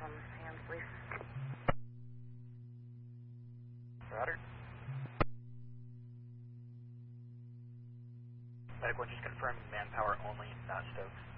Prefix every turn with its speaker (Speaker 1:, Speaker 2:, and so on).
Speaker 1: hands, please.
Speaker 2: Roger. Medic 1 just confirming manpower only, not Stokes.